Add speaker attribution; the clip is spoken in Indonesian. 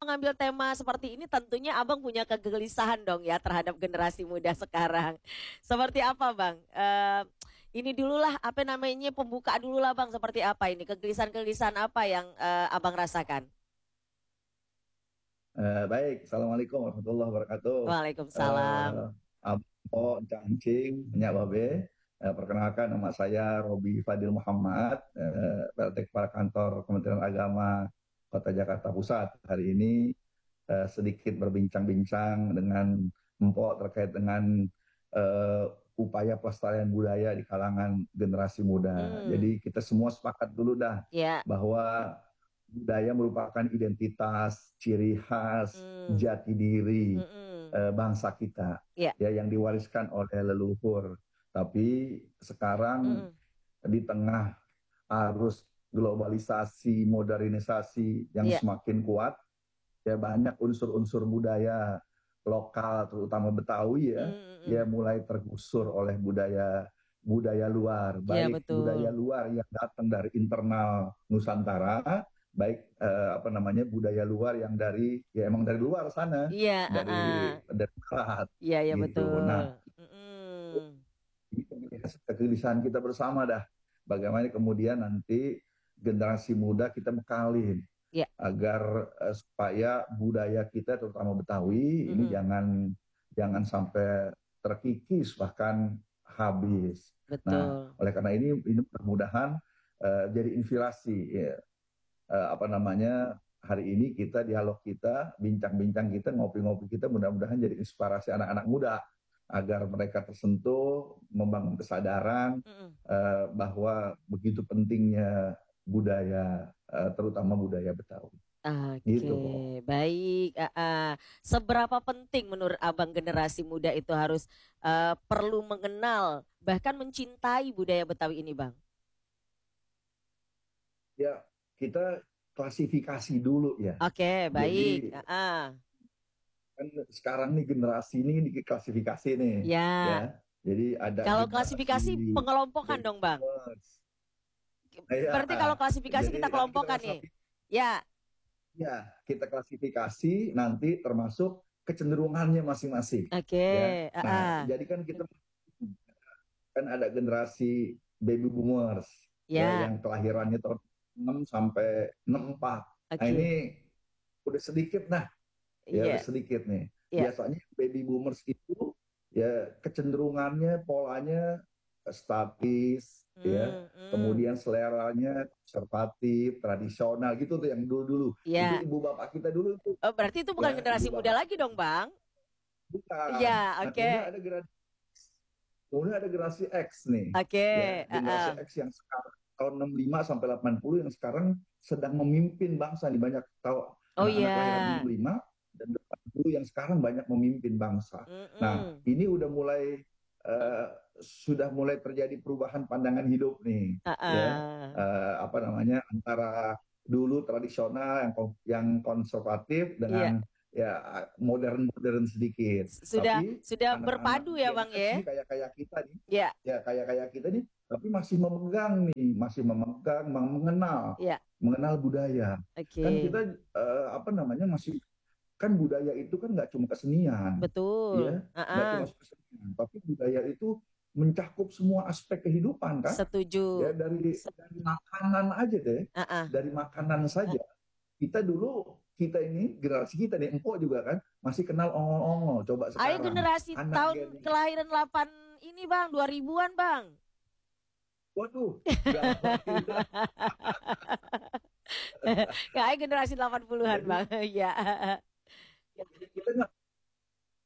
Speaker 1: mengambil tema seperti ini tentunya Abang punya kegelisahan dong ya terhadap generasi muda sekarang. Seperti apa Bang? Ini dululah apa namanya pembuka dulu lah Bang, seperti apa ini? Kegelisahan-kegelisahan apa yang Abang rasakan?
Speaker 2: Baik, Assalamualaikum warahmatullahi wabarakatuh.
Speaker 1: Waalaikumsalam.
Speaker 2: Eh, Ampo, Cangcing, Nyak Babe. Perkenalkan nama saya Robi Fadil Muhammad, PLT Kepala Kantor Kementerian Agama Kota Jakarta Pusat. Hari ini sedikit berbincang-bincang dengan Empo terkait dengan eh, upaya pelestarian budaya di kalangan generasi muda.
Speaker 1: Hmm,
Speaker 2: Jadi kita semua sepakat dulu dah
Speaker 1: ya.
Speaker 2: bahwa budaya merupakan identitas, ciri khas,
Speaker 1: Hmm,
Speaker 2: jati diri
Speaker 1: mm-mm.
Speaker 2: bangsa kita
Speaker 1: Ya.
Speaker 2: ya yang diwariskan oleh leluhur. Tapi sekarang
Speaker 1: Mm-mm.
Speaker 2: di tengah arus globalisasi, modernisasi yang
Speaker 1: Ya.
Speaker 2: semakin kuat, ya banyak unsur-unsur budaya lokal terutama Betawi ya
Speaker 1: Mm-mm.
Speaker 2: mulai tergusur oleh budaya budaya luar,
Speaker 1: Ya
Speaker 2: baik budaya
Speaker 1: betul.
Speaker 2: luar yang datang dari internal Nusantara, baik apa namanya budaya luar yang dari ya emang dari luar sana,
Speaker 1: Iya,
Speaker 2: dari barat
Speaker 1: iya, ya
Speaker 2: gitu.
Speaker 1: betul.
Speaker 2: Nah,
Speaker 1: Mm-mm.
Speaker 2: ini kegelisahan kita bersama dah. Bagaimana kemudian nanti generasi muda kita mengkalih
Speaker 1: Ya.
Speaker 2: agar supaya budaya kita terutama Betawi ini
Speaker 1: Mm-mm.
Speaker 2: jangan jangan sampai terkikis bahkan habis. Nah,
Speaker 1: Betul.
Speaker 2: oleh karena ini mudah-mudahan jadi inspirasi ya. Apa namanya hari ini kita dialog kita, bincang-bincang kita, ngopi-ngopi kita mudah-mudahan jadi inspirasi anak-anak muda agar mereka tersentuh, membangun kesadaran
Speaker 1: Mm-mm.
Speaker 2: bahwa begitu pentingnya budaya, terutama budaya Betawi.
Speaker 1: Oke,
Speaker 2: Gitu, kok.
Speaker 1: baik. Seberapa penting menurut Abang generasi muda itu harus perlu mengenal bahkan mencintai budaya Betawi ini, Bang?
Speaker 2: Ya, kita klasifikasi dulu ya.
Speaker 1: Oke, baik.
Speaker 2: Jadi kan sekarang nih generasi ini diklasifikasi nih, ya.
Speaker 1: Ya,
Speaker 2: Jadi ada
Speaker 1: kalau
Speaker 2: generasi
Speaker 1: klasifikasi pengelompokan
Speaker 2: baby
Speaker 1: dong, Bang.
Speaker 2: boomers. Ya,
Speaker 1: Berarti kalau klasifikasi
Speaker 2: jadi
Speaker 1: kita
Speaker 2: nanti kita
Speaker 1: kelompokkan nih.
Speaker 2: klasifikasi,
Speaker 1: Ya,
Speaker 2: ya, kita klasifikasi nanti termasuk kecenderungannya masing-masing,
Speaker 1: oke.
Speaker 2: ya. Nah,
Speaker 1: Ah,
Speaker 2: jadi kan kita kan ada generasi baby boomers ya
Speaker 1: ya,
Speaker 2: yang kelahirannya tahun 6 sampai 64. Nah,
Speaker 1: oke.
Speaker 2: ini udah sedikit nah, ya udah
Speaker 1: Iya,
Speaker 2: sedikit nih.
Speaker 1: ya.
Speaker 2: Biasanya baby boomers itu ya kecenderungannya polanya statis ya.
Speaker 1: Hmm, hmm.
Speaker 2: Kemudian seleranya konservatif, tradisional gitu tuh yang dulu-dulu. Itu
Speaker 1: Ya.
Speaker 2: ibu bapak kita dulu tuh
Speaker 1: Oh, berarti itu bukan
Speaker 2: ya,
Speaker 1: generasi
Speaker 2: ibu
Speaker 1: muda
Speaker 2: bapak
Speaker 1: lagi dong, Bang?
Speaker 2: bukan.
Speaker 1: Iya,
Speaker 2: Nah,
Speaker 1: oke.
Speaker 2: kemudian ada generasi X nih,
Speaker 1: Oke,
Speaker 2: ya generasi
Speaker 1: ah.
Speaker 2: X yang sekarang tahun 65 sampai 80 yang sekarang sedang memimpin bangsa di banyak tahu
Speaker 1: Oh
Speaker 2: anak-anak kelahiran
Speaker 1: iya.
Speaker 2: 65 dan 80 yang sekarang banyak memimpin bangsa. Nah,
Speaker 1: Mm-mm.
Speaker 2: ini udah mulai uh, sudah mulai terjadi perubahan pandangan hidup nih,
Speaker 1: Ah,
Speaker 2: ya
Speaker 1: ah.
Speaker 2: apa namanya antara dulu tradisional yang konservatif
Speaker 1: Iya.
Speaker 2: dengan ya modern-modern sedikit.
Speaker 1: Sudah
Speaker 2: Tapi
Speaker 1: sudah
Speaker 2: anak-anak
Speaker 1: berpadu ya,
Speaker 2: Gen
Speaker 1: Bang
Speaker 2: X
Speaker 1: ya?
Speaker 2: nih kayak kita nih,
Speaker 1: Iya,
Speaker 2: ya kayak kita nih, tapi masih memegang, mengenal,
Speaker 1: iya.
Speaker 2: mengenal budaya. Kan
Speaker 1: Oke.
Speaker 2: kita apa namanya masih kan budaya itu kan nggak cuma kesenian,
Speaker 1: Betul.
Speaker 2: ya
Speaker 1: Ah,
Speaker 2: nggak
Speaker 1: ah.
Speaker 2: cuma kesenian, tapi budaya itu mencakup semua aspek kehidupan kan, ya
Speaker 1: Setuju.
Speaker 2: dari makanan aja deh,
Speaker 1: Ah, ah.
Speaker 2: dari makanan saja. Kita dulu kita ini generasi kita nih empok juga kan masih kenal ongol-ongol. Coba
Speaker 1: Ayo
Speaker 2: sekarang
Speaker 1: generasi
Speaker 2: anak
Speaker 1: tahun
Speaker 2: Gen
Speaker 1: kelahiran 8 ini, Bang, 2000-an, Bang.
Speaker 2: waduh, udah lama kita.
Speaker 1: Kayak generasi 80-an,
Speaker 2: Jadi
Speaker 1: Bang. Iya.
Speaker 2: kita nggak.